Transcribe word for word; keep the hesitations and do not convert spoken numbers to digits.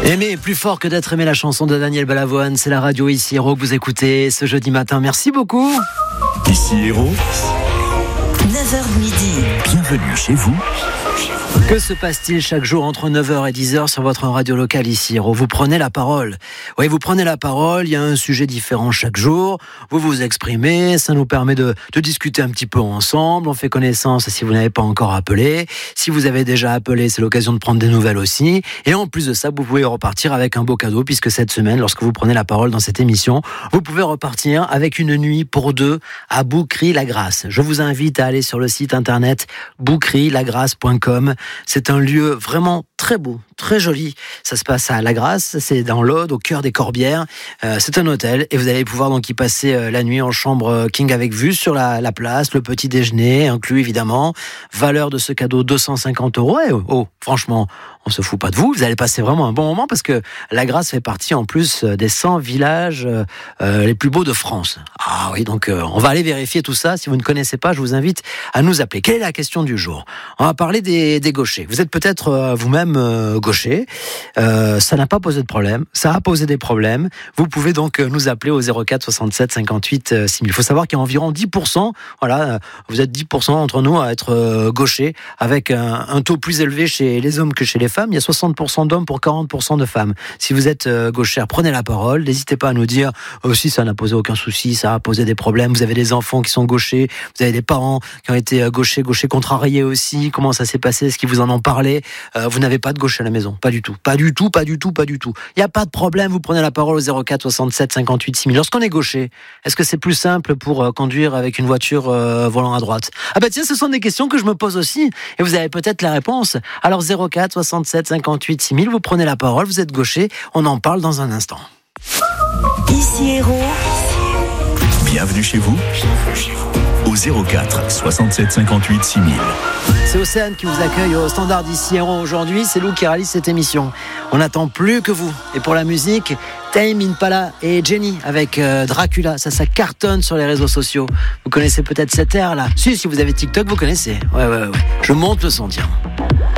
Aimer plus fort que d'être aimé, la chanson de Daniel Balavoine, c'est la radio Ici Héros que vous écoutez ce jeudi matin. Merci beaucoup. Ici Héros, neuf heures midi. Bienvenue chez vous. Que se passe-t-il chaque jour entre neuf heures et dix heures sur votre radio locale Ici Héros? Vous prenez la parole. Oui, vous prenez la parole, il y a un sujet différent chaque jour. Vous vous exprimez, ça nous permet de, de discuter un petit peu ensemble. On fait connaissance si vous n'avez pas encore appelé. Si vous avez déjà appelé, c'est l'occasion de prendre des nouvelles aussi. Et en plus de ça, vous pouvez repartir avec un beau cadeau, puisque cette semaine, lorsque vous prenez la parole dans cette émission, vous pouvez repartir avec une nuit pour deux à Bouquerie-la-Grasse. Je vous invite à aller sur le site internet bouquerie la grasse point com. C'est un lieu vraiment très beau, très joli. Ça se passe à La Grasse, c'est dans l'Aude, au cœur des Corbières. Euh, c'est un hôtel et vous allez pouvoir donc y passer euh, la nuit en chambre king avec vue sur la, la place, le petit déjeuner inclus évidemment. Valeur de ce cadeau deux cent cinquante euros. Et, oh, franchement, on se fout pas de vous. Vous allez passer vraiment un bon moment parce que La Grasse fait partie en plus des cent villages euh, les plus beaux de France. Ah oui, donc euh, on va aller vérifier tout ça. Si vous ne connaissez pas, je vous invite à nous appeler. Quelle est la question du jour? On va parler des, des gauchers. Vous êtes peut-être euh, vous-même euh, gaucher. Euh, ça n'a pas posé de problème. Ça a posé des problèmes. Vous pouvez donc euh, nous appeler au zéro quatre soixante-sept cinquante-huit six mille. Il faut savoir qu'il y a environ dix pour cent. Voilà, euh, vous êtes dix pour cent entre nous à être euh, gauchers, avec un, un taux plus élevé chez les hommes que chez les femmes. Il y a soixante pour cent d'hommes pour quarante pour cent de femmes. Si vous êtes euh, gauchère, prenez la parole. N'hésitez pas à nous dire aussi, ça n'a posé aucun souci, ça a posé des problèmes. Vous avez des enfants qui sont gauchers, vous avez des parents qui ont été euh, gauchers, gauchers contrariés aussi. Comment ça s'est passé? Est-ce qu'ils vous en ont parlé? euh, Vous n'avez pas de gauche à la maison? Pas du tout, pas du tout, pas du tout, pas du tout. Il n'y a pas de problème. Vous prenez la parole au zéro quatre soixante-sept cinquante-huit six mille. Lorsqu'on est gaucher, est-ce que c'est plus simple pour euh, conduire avec une voiture euh, volant à droite? Ah bah tiens, ce sont des questions que je me pose aussi et vous avez peut-être la réponse. Alors zéro quatre soixante-sept cinquante-huit six mille, vous prenez la parole, vous êtes gaucher, on en parle dans un instant. Ici Héros, Bienvenue chez vous. Au zéro quatre soixante-sept cinquante-huit six mille. C'est Océane qui vous accueille au standard d'Ici Héros aujourd'hui. C'est Lou qui réalise cette émission. On n'attend plus que vous. Et pour la musique, Tame Impala et Jenny avec euh, Dracula. Ça, ça cartonne sur les réseaux sociaux. Vous connaissez peut-être cette air là. Si, si vous avez TikTok, vous connaissez. Ouais, ouais, ouais. Je monte le son, tiens.